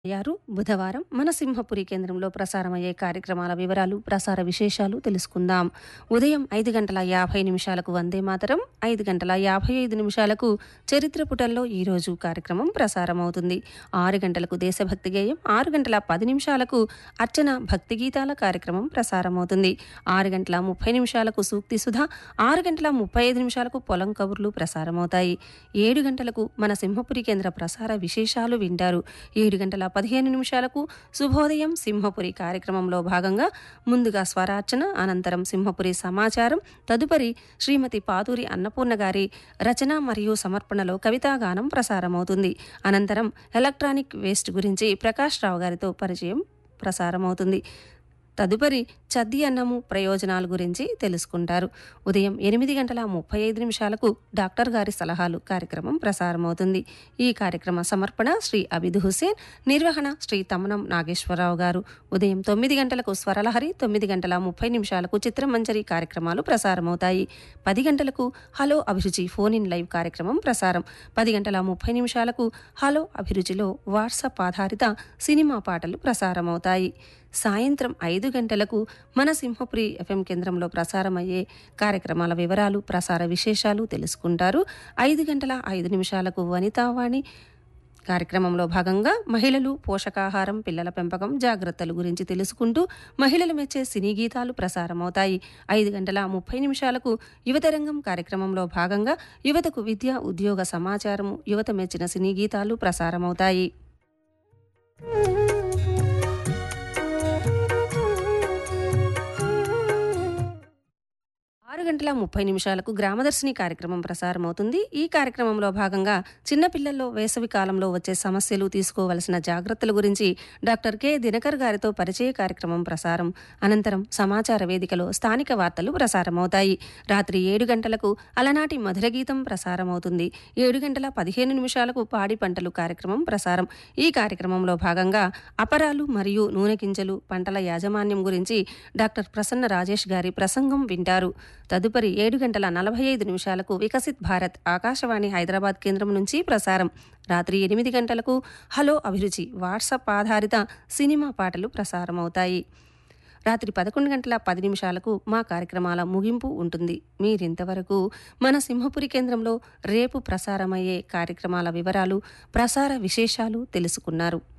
బుధవారం మన సింహపురి కేంద్రంలో ప్రసారమయ్యే కార్యక్రమాల వివరాలు, ప్రసార విశేషాలు తెలుసుకుందాం. ఉదయం 5:50 వందే మాతరం, 5:55 చరిత్ర పుటల్లో ఈరోజు కార్యక్రమం ప్రసారమవుతుంది. 6 గంటలకు దేశభక్తి గేయం, 6:10 అర్చన భక్తి గీతాల కార్యక్రమం ప్రసారమవుతుంది. 6:30 సూక్తి సుధ, 6:35 పొలం కబుర్లు ప్రసారమవుతాయి. 7 గంటలకు మన సింహపురి కేంద్ర ప్రసార విశేషాలు వింటారు. 7:15 శుభోదయం సింహపురి కార్యక్రమంలో భాగంగా ముందుగా స్వరార్చన, అనంతరం సింహపురి సమాచారం, తదుపరి శ్రీమతి పాతూరి అన్నపూర్ణ గారి రచన మరియు సమర్పణలో కవితాగానం ప్రసారమవుతుంది. అనంతరం ఎలక్ట్రానిక్ వేస్ట్ గురించి ప్రకాష్ రావు గారితో పరిచయం ప్రసారమవుతుంది. తదుపరి చద్ది అన్నము ప్రయోజనాల గురించి తెలుసుకుంటారు. ఉదయం 8:35 డాక్టర్ గారి సలహాలు కార్యక్రమం ప్రసారమవుతుంది. ఈ కార్యక్రమ సమర్పణ శ్రీ అబిద్ హుసేన్, నిర్వహణ శ్రీ తమ్మనం నాగేశ్వరరావు గారు. ఉదయం 9 గంటలకు స్వరలహరి, 9:30 చిత్రమంజరి కార్యక్రమాలు ప్రసారమవుతాయి. 10 గంటలకు హలో అభిరుచి ఫోన్ ఇన్ లైవ్ కార్యక్రమం ప్రసారం. 10:30 హలో అభిరుచిలో వాట్సాప్ ఆధారిత సినిమా పాటలు ప్రసారమవుతాయి. సాయంత్రం 5 గంటలకు మన సింహపురి ఎఫ్ఎం కేంద్రంలో ప్రసారమయ్యే కార్యక్రమాల వివరాలు, ప్రసార విశేషాలు తెలుసుకుంటారు. 5:05 వనితావాణి కార్యక్రమంలో భాగంగా మహిళలు, పోషకాహారం, పిల్లల పెంపకం జాగ్రత్తలు గురించి తెలుసుకుంటూ మహిళలు మెచ్చే సినీ గీతాలు ప్రసారమవుతాయి. 5:30 యువతరంగం కార్యక్రమంలో భాగంగా యువతకు విద్య, ఉద్యోగ సమాచారము, యువత మెచ్చిన సినీ గీతాలు ప్రసారమవుతాయి. 6:30 గ్రామదర్శిని కార్యక్రమం ప్రసారమవుతుంది. ఈ కార్యక్రమంలో భాగంగా చిన్నపిల్లల్లో వేసవి కాలంలో వచ్చే సమస్యలు, తీసుకోవలసిన జాగ్రత్తల గురించి డాక్టర్ కె దినకర్ గారితో పరిచయ కార్యక్రమం ప్రసారం. అనంతరం సమాచార వేదికలో స్థానిక వార్తలు ప్రసారమవుతాయి. రాత్రి 7 గంటలకు అలనాటి మధుర గీతం ప్రసారమవుతుంది. 7:15 పాడి పంటలు కార్యక్రమం ప్రసారం. ఈ కార్యక్రమంలో భాగంగా అపరాలు మరియు నూనె గింజలు, పంటల యాజమాన్యం గురించి డాక్టర్ ప్రసన్న రాజేష్ గారి ప్రసంగం వింటారు. తదుపరి 7:45 వికసిత్ భారత్ ఆకాశవాణి హైదరాబాద్ కేంద్రం నుంచి ప్రసారం. రాత్రి 8 గంటలకు హలో అభిరుచి వాట్సాప్ ఆధారిత సినిమా పాటలు ప్రసారమవుతాయి. రాత్రి 11:10 మా కార్యక్రమాల ముగింపు ఉంటుంది. మీరింతవరకు మన సింహపురి కేంద్రంలో రేపు ప్రసారమయ్యే కార్యక్రమాల వివరాలు, ప్రసార విశేషాలు తెలుసుకున్నారు.